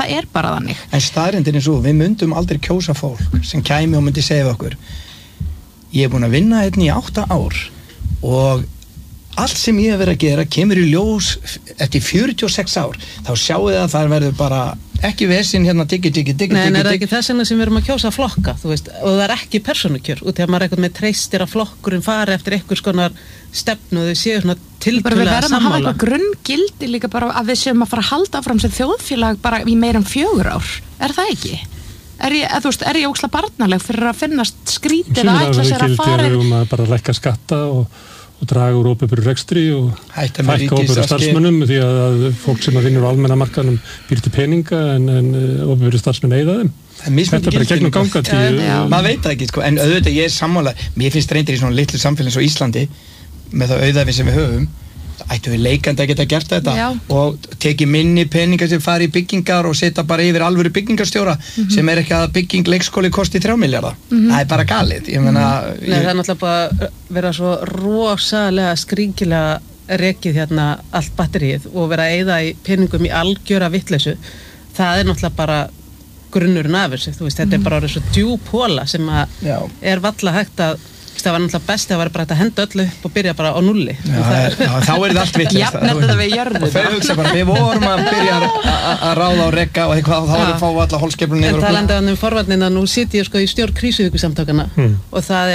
það bara þannig. En staðreyndin svo, við myndum aldrei kjósa fólk sem kæmi og myndi segja okkur ég búin að vinna í 8 ár og allt sem ég hef verið að gera kemur í ljós eftir 46 ár þá sjáu þið að það verður bara ekki vesinn diggi Nei, er það ekki þess vegna sem við erum að kjósa flokka þú veist, og það ekki persónukjör út af að maður eitthvað með treystir að flokkurinn fari eftir einhvers konar stefnu og þau séu svona tiltölulega við verðum að hafa sammála eitthvað grunngildi líka bara að við séum að fara að halda áfram sem þjóðfélag bara í meira en 4 ár það ekki? Er ég óksla barnaleg fyrir að finnast skrítið að ætla sér að fara að bara lækka skatta og draga úr opinberu rekstri og fækka opinberu starfsmönnum því að fólk sem vinnur á almenna markaðnum býr til peninga en opinberu starfsmenn eyða þeim. Þetta bara gegnum gangandi. Maður veit það ekki, sko, en auðvitað ég sammála, mér finnst reyndir í svona litlu samfélagi eins og Íslandi með það auðæfi sem við höfum ættu við leikandi að geta gert þetta og tekið minni peningar sem fari í byggingar og setja bara yfir alvöru byggingarstjóra sem ekki að bygging leikskóli kosti 3 milljarða. Það bara galið. Ég meina Nei, það náttúrulega bara vera svo rosalega skringilega rekið allt batterið og vera að eyða í peningum í algjöra vitleysu. Það náttúrulega bara grunnurinn af þessu. Þú veist, þetta bara orðið svo djúp hola sem að valla hægt að það var náttúrulega best að vera bara að henda öllu upp og byrja bara á nulli. Þá það allt vitlaust. Jafn þetta við jörðu. Og þau hugsa bara, við vorum að byrja að ráða og rekka og þá erum við fá alla holskeflun niður. En talandi forvarnina, nú sit ég í stjórn krísuvíkusamtakana og það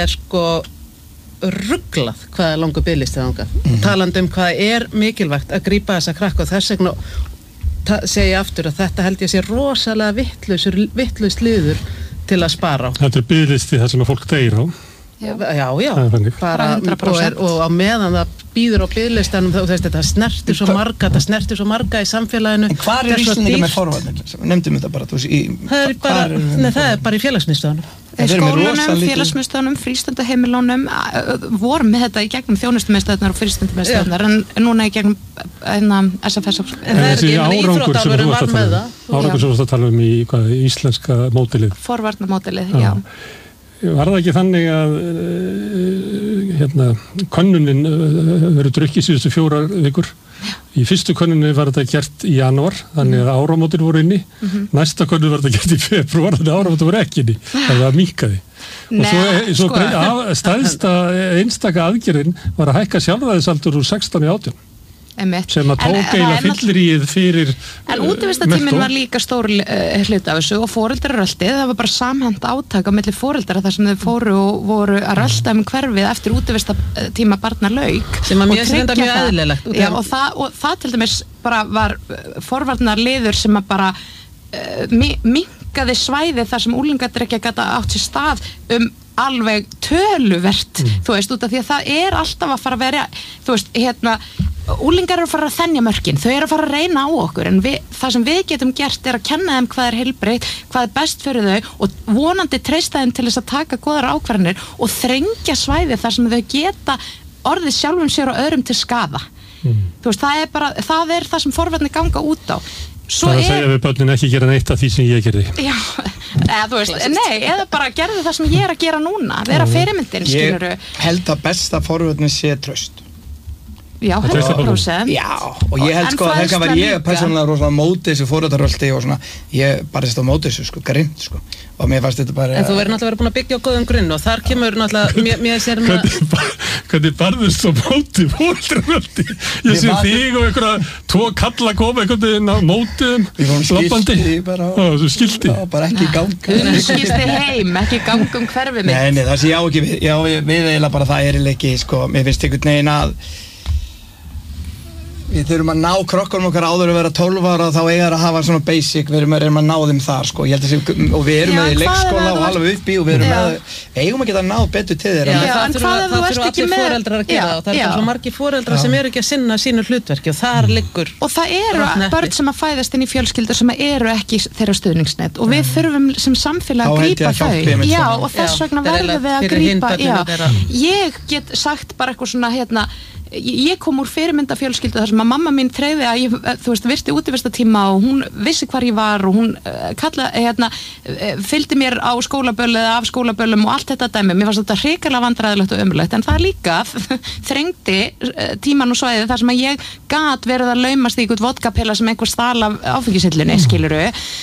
rugglað hvað er langur biðlisti þangað. Talandi hvað mikilvægt að grípa þessa krakka og þess vegna segja aftur að þetta held ég sé rosalega vitlaust liður til að spara á. Þetta biðlisti það sem að fólk deyr á. Já, bara 100% og á meðan það býður á biðlistanum þetta snertir svo marga í samfélaginu. En hvar Íslendingar með forvarnir? Nefndum þetta bara það er bara í félagsmiðstöðunum. Skólunum, félagsmiðstöðunum, frístundaheimilunum vorum með þetta í gegnum þjónustumiðstöðunar og frístundameðstöðunar en núna í gegnum SFS. Þessi árangur sem þú varst að tala um í íslenska mótilið. Forvarnamótilið, já. Var það ekki þannig að könnunin verið drukkið síðustu 4 vikur? Í fyrstu könnuninni var þetta gert í janúar, þannig að áramótin voru inni. Næsta könnun var þetta gert í febrúar, þannig að áramótin voru ekki inni. Það var minnkaði. Og svo stærsta einstaka aðgerðin var að hækka sjálfræðisaldur úr 16 í 18. Sem að tók eiginlega fylliríið fyrir en útivistartíminn var líka stór hluti af þessu og foreldraröltið það var bara samhent átak á milli foreldra þar sem þau fóru og voru að rölta hverfið eftir útivistartíma barna lauk sem að mér finnst þetta mjög eðlilegt og það til dæmis bara var forvarnarliður sem að bara minnkaði svæði þar sem úlingadrykkja geta átt sér stað alveg töluvert þú veist, út af því að það alltaf að fara að vera þú veist, úlingar eru að fara að þenja mörkin, þau eru að fara að reyna á okkur en það sem við getum gert að kenna þeim hvað heilbrigt, hvað best fyrir þau og vonandi treysta þeim til þess að taka góðar ákvarðanir og þrengja svæði þar sem þau geta orðið sjálfum sér og öðrum til skaða þú veist, það er það sem forvarnir ganga út á Það að segja við börnin ekki gera neitt af því sem ég gerði Já, þú veist, eða bara gerðu það sem ég að gera núna vera fyrirmyndin, skilurðu Ég held að besta forvarnir sé traust Já, 100%. Já, og ég held sko að þess að var ég persónulega rosalega móti þessu foreldrarölti og svona, ég bara þetta á móti þessu sko, grimt sko, og mér fannst þetta bara En þú verður náttúrulega búin að byggja á góðum grunn og þar kemur náttúrulega, mér sér Hvernig barðist þú móti foreldrarölti? Ég sé þig og einhverja 2 kalla koma einhvern veginn á mótiðum, sloppandi skilti Já, bara ekki gang Skilti heim, ekki gang hverfið mitt Nei, það sé ég á ekki við eiginlega bara það ekki, sko, mér finnst einhvern veginn að við þurfum að ná krokkunum okkar áður að vera 12 ára þá eiga að hafa svona basic við erum að ná þeim þar sko ég held að og við erum með í leikskóla og alveg uppi og við erum með eigum að geta ná betur til þeirra það þurfa allir foreldrar að gera og það svo margir foreldrar sem eru ekki að sinna sínu hlutverki og þar liggur og það eru börn sem að fæðast inn í fjölskyldur sem eru ekki þeirra stuðningsnet og við þurfum sem samfélag að grípa þau og þess vegna verðum við að grípa ég get sagt bara eitthvað svona ég kom úr fyrirmyndafjölskyldu þar sem að mamma mín treyði að ég, þú veist, virti útivistartíma og hún vissi hvar ég var og hún fylgdi mér á skólaböll eða af skólaböllum og allt þetta dæmi. Mér fannst þetta hrikalega vandræðilegt og ömurlegt en það líka þrengdi tíman og svæðið þar sem að ég gat verið að laumast í einhvern vodkapilla sem einhver stal af áfengisillunni, skilurðu.